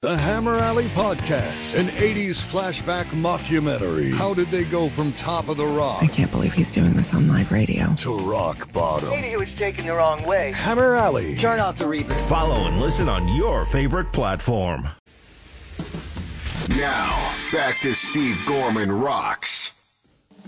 The Hammer Alley Podcast, an 80s flashback mockumentary. How did they go from top of the rock? I can't believe he's doing this on live radio. To rock bottom. Maybe he was taken the wrong way. Hammer Alley. Turn off the reverb. Follow and listen on your favorite platform. Now, back to Steve Gorman Rocks.